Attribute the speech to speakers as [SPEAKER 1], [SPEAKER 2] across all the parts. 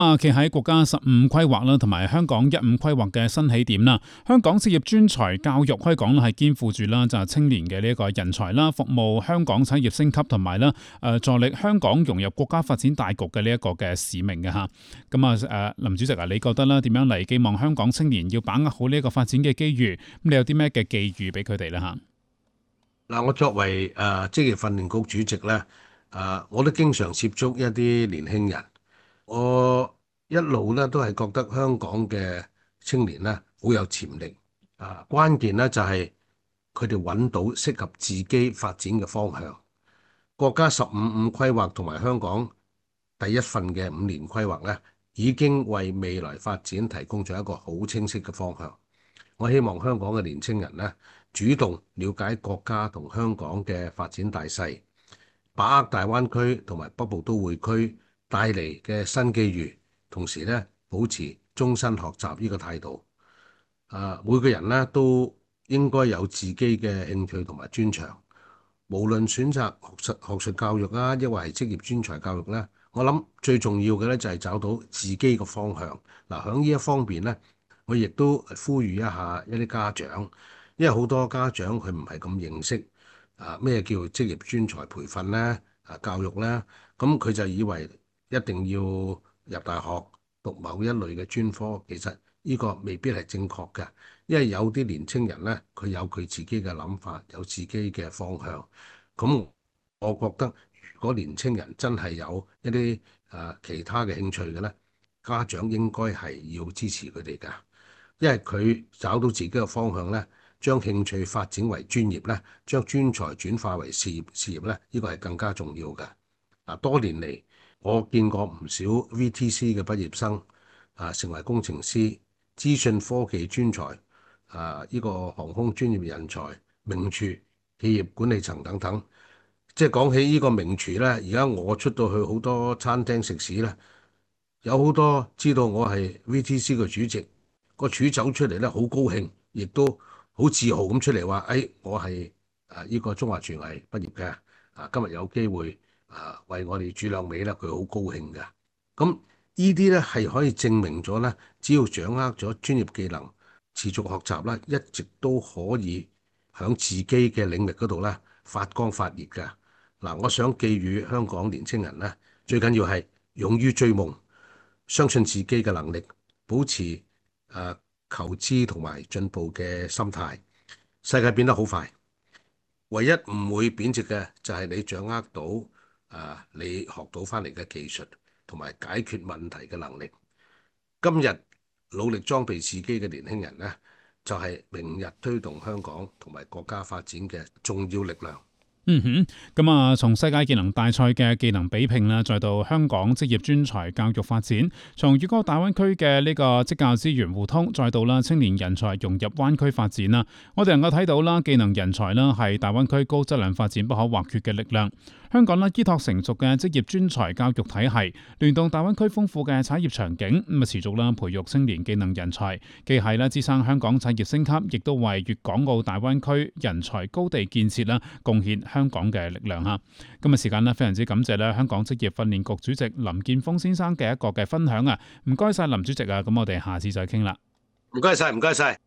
[SPEAKER 1] 企喺國家15規劃啦，同埋香港15規劃嘅新起點啦。香港職業專才教育可以講係肩負住啦，就係青年嘅呢一個人才啦，服務香港產業升級同埋啦，助力香港融入國家發展大局嘅呢一個嘅使命嘅吓。咁林主席啊，你覺得啦，點樣嚟寄望香港青年要把握好呢一個發展嘅機遇？咁你有啲咩嘅寄語俾佢哋咧吓？
[SPEAKER 2] 嗱，我作為職業訓練局主席咧，我都經常接觸一啲年輕人。我一路咧都係覺得香港嘅青年咧好有潛力，關鍵咧就係佢哋揾到適合自己發展嘅方向。國家15規劃同埋香港第一份嘅5年規劃咧，已經為未來發展提供咗一個好清晰嘅方向。我希望香港嘅年青人咧主動了解國家同香港嘅發展大勢，把握大灣區同埋北部都會區帶嚟嘅新機遇，同時咧保持終身學習呢個態度。每個人咧都應該有自己嘅興趣同埋專長，無論選擇學術教育啊，抑或係職業專才教育咧，我諗最重要嘅咧就係找到自己嘅方向。嗱，喺呢一方面咧，我亦都呼籲一下一啲家長，因為好多家長佢唔係咁認識咩叫職業專才培訓咧，教育咧，咁佢就以為一定要入大學讀某一類嘅專科，其實呢個未必係正確嘅，因為有啲年青人咧，佢有佢自己嘅諗法，有自己嘅方向。咁我覺得，如果年青人真係有一啲其他嘅興趣嘅咧，家長應該係要支持佢哋㗎，因為佢找到自己嘅方向咧，將興趣發展為專業咧，將專才轉化為事業咧，呢個係更加重要嘅。多年嚟我見過唔少 VTC 嘅畢業生成為工程師、資訊科技專才呢個航空專業人才、名廚、企業管理層等等。即係講起呢個名廚咧，而家我出到去好多餐廳食肆咧，有好多知道我係 VTC 嘅主席，個廚走出嚟咧好高興，亦都好自豪咁出嚟話：我係呢個中華廚藝畢業嘅，今日有機會為我哋煮兩味咧，佢好高興嘅。咁呢啲咧係可以證明咗咧，只要掌握咗專業技能，持續學習咧，一直都可以喺自己嘅領域嗰度咧發光發熱嘅。嗱，我想寄語香港年青人咧，最緊要係勇於追夢，相信自己嘅能力，保持求知同埋進步嘅心態。世界變得好快，唯一唔會貶值嘅就係你掌握到你學到翻嚟嘅技術同埋解決問題嘅能力。今日努力裝備自己嘅年輕人咧，就係明日推動香港同埋國家發展嘅重要力量。
[SPEAKER 1] 咁從世界技能大賽嘅技能比拼啦，再到香港職業專才教育發展，從粵港澳大灣區嘅呢個職教資源互通，再到啦青年人才融入灣區發展啦，我哋能夠睇到啦，技能人才啦係大灣區高質量發展不可或缺嘅力量。香港啦依託成熟嘅職業專才教育體系，聯動大灣區豐富嘅產業場景，持續啦培育青年技能人才，既係啦支撐香港產業升級，亦都為粵港澳大灣區人才高地建設啦貢獻香港嘅力量吓。今日時間咧非常之感謝咧香港職業訓練局主席林健鋒先生嘅一個嘅分享啊，唔該晒林主席啊，咁我哋下次再傾啦。
[SPEAKER 2] 唔該晒，唔該晒。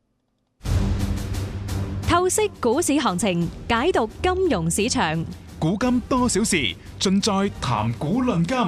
[SPEAKER 3] 透析股市行情，解讀金融市場。
[SPEAKER 4] 古今多少事，盡在談股論金。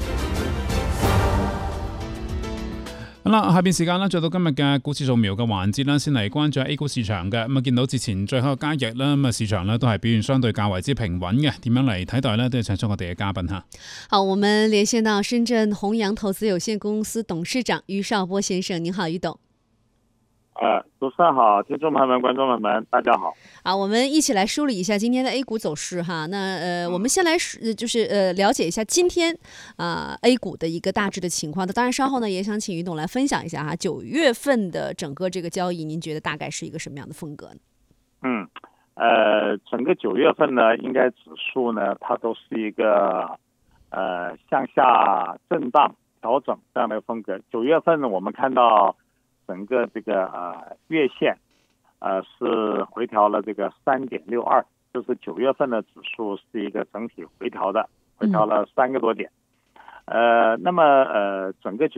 [SPEAKER 1] 好啦，下邊時間啦，再到今日嘅股市掃描嘅環節啦，先嚟關注 A 股市場嘅。咁見到之前最後嘅交易啦，咁市場咧都係表現相對較為之平穩嘅。點樣嚟睇待呢？都要請出我哋嘅嘉賓吓。
[SPEAKER 5] 好，我們連線到深圳弘陽投資有限公司董事長余少波先生，您好，余董。
[SPEAKER 6] 主持人好，听众朋友们、观众朋友们，大家好。
[SPEAKER 5] 好，我们一起来梳理一下今天的 A 股走势哈。那我们先来就是了解一下今天A 股的一个大致的情况。当然稍后呢，也想请余董来分享一下哈，9月份的整个这个交易，您觉得大概是一个什么样的风格呢？
[SPEAKER 6] 整个9月份呢，应该指数呢，它都是一个向下震荡调整这样的风格。9月份呢，我们看到整个这个月线是回调了这个 3.62， 就是9月份的指数是一个整体回调了3个多点。 那么整个